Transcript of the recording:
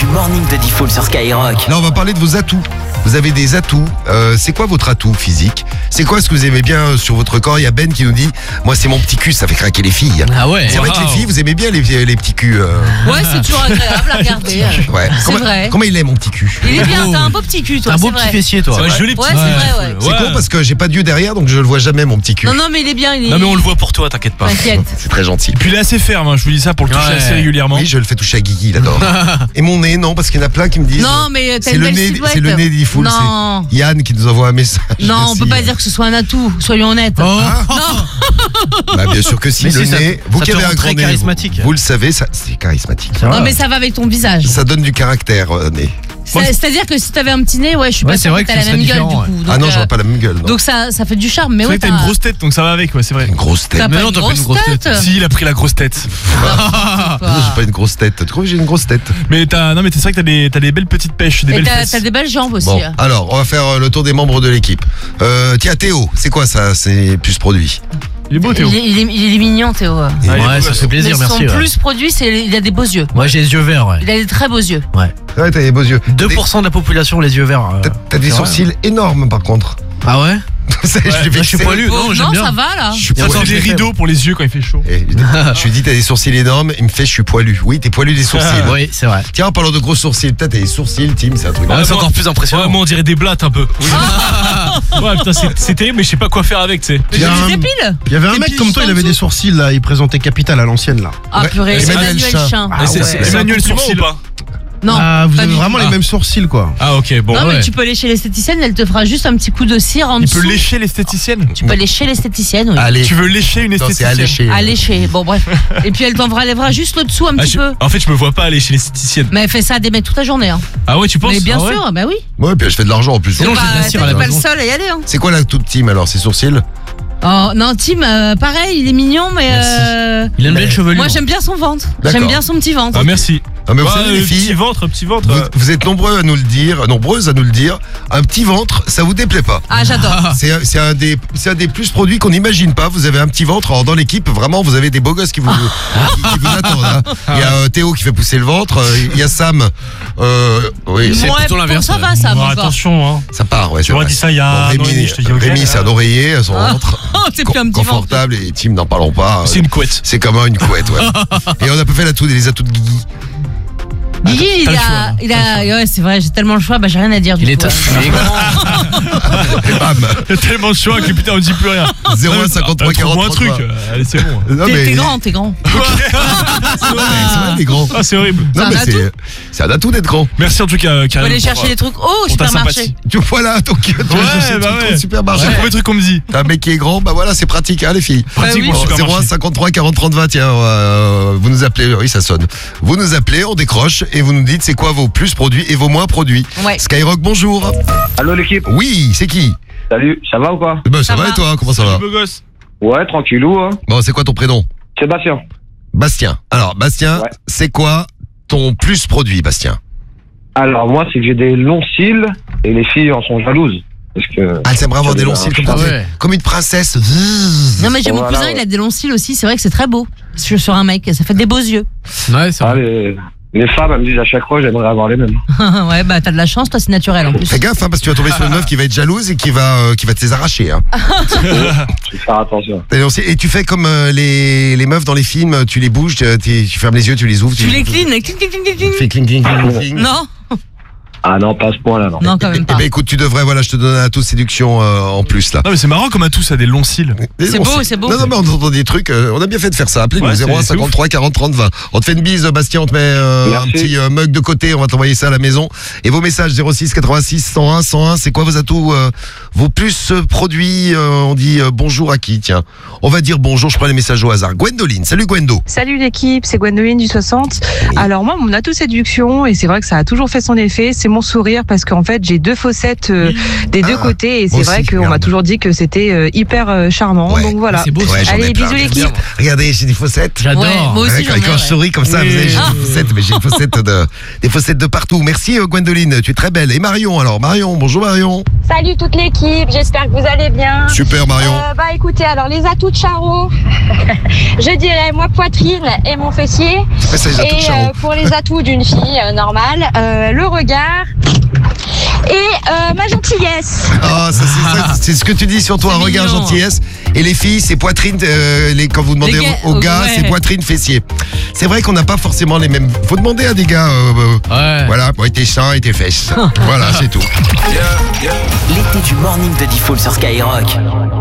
du morning de Diffoul sur Skyrock. Là, on va parler de vos atouts. Vous avez des atouts. C'est quoi votre atout physique? C'est quoi ce que vous aimez bien sur votre corps? Il y a Ben qui nous dit, moi c'est mon petit cul, ça fait craquer les filles. Ah ouais. C'est vrai que les filles, vous aimez bien les petits culs. Ouais, c'est toujours agréable à regarder. Ouais. C'est vrai. Comment il est mon petit cul? Il est bien, t'as un beau petit cul, toi. Un beau c'est petit vrai. fessier, toi. Ouais, joli petit. Ouais, c'est vrai, ouais. C'est con parce que j'ai pas d'yeux derrière, donc je le vois jamais mon petit cul. Non, mais il est bien. Non mais on le voit pour toi, t'inquiète pas. T'inquiète. C'est très gentil. Puis il est assez ferme, hein, je vous dis ça pour le toucher Ouais. assez régulièrement. Oui, je le fais toucher à Guigui, il adore. Et mon nez, non, parce qu'il y en a plein qui me disent. Non, mais t'as c'est une le belle nez, silhouette. c'est le nez d'Iful. Non. C'est Yann qui nous envoie un message. Non, on aussi. peut pas dire que ce soit un atout, soyons honnêtes. Oh. Bah bien sûr que si, Mais le si, ça- nez. Vous ça qui te avez rend un très grand nez, charismatique. vous le savez, ça, c'est charismatique. Ça va. Non, mais ça va avec ton visage. Ça donne du caractère, nez. C'est-à-dire que si t'avais un petit nez, ouais, je suis Ouais, pas c'est sûre vrai que que t'as la ce même serait gueule du différent, coup. Ah non, j'aurais pas la même gueule. Non. Donc ça fait du charme, mais C'est vrai ouais, que t'as une grosse tête, donc ça va avec, ouais, c'est vrai. Une grosse tête. T'as Mais pas non, une t'as pas une grosse grosse tête. Si, il a pris la grosse tête. Non, j'ai pas une grosse tête. Tu trouves que j'ai une grosse tête? Mais non, mais c'est vrai que t'as des belles petites pêches, des Et belles t'as fesses. des belles jambes aussi. Bon, alors, on va faire le tour des membres de l'équipe. Tiens, Théo, c'est quoi ça? C'est plus produit. Il est beau, Théo. Il est mignon, Théo. Et- Ah, il est Ouais, beau, ça gosse. fait plaisir, Mais son merci. ouais. plus produit, c'est il a des beaux yeux. Moi, j'ai les yeux verts, ouais. Il a des très beaux yeux. Ouais, t'as des beaux yeux. 2% de la population, les yeux verts. T'as des c'est vrai. sourcils énormes, par contre. Ah ouais? Je l'ai Je suis fixé. poilu, non, j'aime Non, bien. ça va là. Je suis Il y a poilu. des rideaux pour les yeux quand il fait chaud. Et je lui dis, t'as des sourcils énormes. Il me fait, je suis poilu. Oui, t'es poilu des sourcils. Oui, c'est vrai. Tiens, en parlant de gros sourcils, peut-être t'as des sourcils, Tim, c'est un truc. Ah, c'est moi- encore plus Ouais, impressionnant. moi on dirait des blattes un peu. Ouais, putain, c'est terrible, mais je sais pas quoi faire avec, tu sais. Mais Il y a tu un- les dépiles. Il y avait un Des mec comme toi, piches il avait en des sourcils là, il présentait Capital à l'ancienne là. Ah Ouais, purée, Emmanuel Emmanuel Chin. Chin. Et c'est ouais. Emmanuel C'est un Sourcil ou pas? Non, Ah, vous pas avez du vraiment tout. les mêmes sourcils quoi. Ah ok, bon. Non, mais ouais. tu peux lécher l'esthéticienne, elle te fera juste un petit coup de cire en Il dessous. peut lécher l'esthéticienne. Tu peux lécher l'esthéticienne, oui. Allez. Tu veux lécher une Non, c'est esthéticienne? alléché. À lécher, bon bref. Et puis elle t'enlèvera juste le dessous un Ah, petit peu. En fait, je me vois pas aller chez l'esthéticienne. Mais elle fait ça à des mecs toute la journée. Hein. Ah ouais, tu penses? Mais bien Ah ouais sûr, bah oui. Ouais, puis je fais de l'argent en plus. Sinon, j'ai de la cire à la t'es pas le maison. seul à y aller. Hein. C'est quoi la toute team alors? Ces sourcils? Oh, non, Tim, pareil, il est mignon, mais Il a une belle chevelure. moi j'aime bien son ventre. D'accord. J'aime bien son petit ventre. Ah merci. Ah, mais vous Ouais, savez, les petit filles, ventre, petit ventre. vous êtes nombreuses à nous le dire. Un petit ventre, ça vous déplaît pas. Ah, j'adore. C'est un des plus produits qu'on n'imagine pas. Vous avez un petit ventre. Alors dans l'équipe, vraiment, vous avez des beaux gosses qui vous attendent. Hein. Il y a Théo qui fait pousser le ventre. Il y a Sam. Oui, c'est Ouais, plutôt l'inverse, Ça va, ouais. ça Bon, encore. attention, hein. ça part. Ouais, Tu m'aurais dit ça il y a un an et demi, je te dis ok. Rémi, c'est un oreiller, son ventre. Oh, c'est plus un petit ventre. Confortable et Tim, n'en parlons pas. C'est une couette. C'est comme une couette, ouais. Et on a pas fait les atouts de Guigui. Guigui, T'as le choix, ouais, c'est vrai, j'ai tellement le choix, bah j'ai rien à dire du Il est coup. tough. Il est grand. Et bam. Il y a tellement de choix que putain, on dit plus rien. 01 53 Trouve-moi 40 un truc. Allez, c'est bon. Non, mais T'es grand, t'es grand. c'est vrai, il est grand. Ah, c'est horrible. Non, un mais atout. c'est un atout d'être grand. Merci en tout cas, Faut Karim. aller chercher des trucs au pour ta supermarché. sympathie. Tu vois là, donc tu Ouais, bah ouais. supermarché. C'est le premier truc qu'on me dit. T'as un mec qui est grand, bah voilà, c'est pratique, hein, les filles. Pratique oui. pour le Bon, 01 supermarché. 53 40 30 20, tiens, vous nous appelez, oui, ça sonne. Vous nous appelez, on décroche et vous nous dites c'est quoi vos plus produits et vos moins produits. Ouais. Skyrock, bonjour. Allô l'équipe, Oui, c'est qui? salut, ça va ou quoi? Ben, ça Ça va va. et toi, comment ça va? Beau gosse. Ouais, tranquillou, hein. Bon, c'est quoi ton prénom? Sébastien. Bastien. Alors, Bastien, Ouais. c'est quoi ton plus produit, Bastien? Alors moi, c'est que j'ai des longs cils et les filles en sont jalouses. Parce que... Ah, elle aimerait avoir des longs cils comme, Ah ouais. comme une princesse. Non mais j'ai mon Voilà, cousin, ouais. il a des longs cils aussi, c'est vrai que c'est très beau sur un mec, ça fait des beaux yeux. Ouais, c'est Ah, vrai. les femmes, elles me disent à chaque fois, j'aimerais avoir les mêmes. Ouais, bah t'as de la chance, toi c'est naturel en plus. Fais gaffe, hein, parce que tu vas tomber sur une meuf qui va être jalouse et qui va te les arracher. Hein. Je vais faire attention. T'as des longs cils. Et tu fais comme les meufs dans les films, tu les bouges, tu fermes les yeux, tu les ouvres. Tu les clean, cling, cling, cling, cling, Tu cling. fais cling, cling, cling, cling. Non, Ah non, pas à ce point-là, non. non quand même Eh pas. ben écoute, tu devrais, voilà, je te donne un atout de séduction en plus là. Non, mais c'est marrant comme atout, ça a des longs cils. C'est Non, beau, c'est beau. Non, non, mais on entend des trucs, on a bien fait de faire ça. Appelez-nous, Ouais, 01 c'est 53 40 30 20. On te fait une bise, Bastien, on te met un Merci. petit mug de côté, on va t'envoyer ça à la maison. Et vos messages 06 86 101 101, c'est quoi vos atouts, vos plus produits, on dit bonjour à qui, tiens. On va dire bonjour, je prends les messages au hasard. Gwendoline, salut Gwendo. Salut l'équipe, c'est Gwendoline du 60. Alors moi, mon atout séduction, et c'est vrai que ça a toujours fait son effet, c'est mon sourire parce qu'en fait j'ai 2 fossettes des deux côtés et c'est moi vrai aussi, qu'on m'a regarde. toujours dit que c'était hyper charmant. Ouais. Donc voilà. C'est beau, Ouais, j'en ai Allez, plein, bisous j'aime l'équipe. bien. Regardez, j'ai des fossettes. J'adore. Ouais, moi aussi, Ouais, j'en quand ai, je ouais. souris comme ça, Oui. vous savez, j'ai des faussettes, mais j'ai des fossettes de partout. Merci Gwendoline, tu es très belle. Et Marion alors, Marion, bonjour Marion. Salut toute l'équipe, j'espère que vous allez bien. Super Marion. Bah écoutez, alors les atouts de Charo, je dirais moi poitrine et mon fessier. Ouais, ça, les atouts de Et Charo. pour les atouts d'une fille normale, le regard et ma gentillesse. Ah, c'est ce que tu dis sur toi, C'est regard, mignon. gentillesse. Et les filles, c'est poitrine, quand vous demandez Les gars, aux gars, ouais. c'est poitrine, fessier. C'est vrai qu'on n'a pas forcément les mêmes. Faut demander à des gars, Ouais. voilà, pour tes seins et tes fesses. Voilà, c'est tout. L'été du morning de Diffoul sur Skyrock.